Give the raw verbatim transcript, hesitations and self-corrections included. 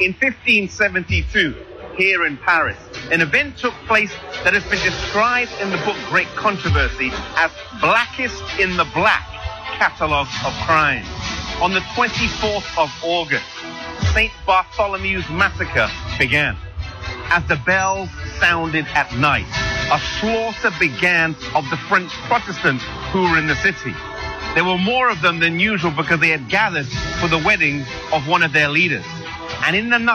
In fifteen seventy-two, here in Paris, an event took place that has been described in the book Great Controversy as blackest in the black catalogue of crimes. On the twenty-fourth of August, Saint Bartholomew's Massacre began. As the bells sounded at night, a slaughter began of the French Protestants who were in the city. There were more of them than usual because they had gathered for the wedding of one of their leaders. And in the night,